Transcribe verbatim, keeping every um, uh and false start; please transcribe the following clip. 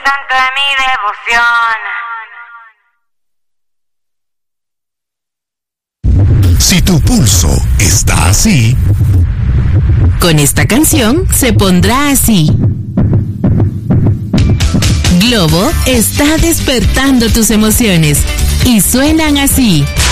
santo de mi devoción. Si tu pulso está así, con esta canción se pondrá así. Globo está despertando tus emociones y suenan así.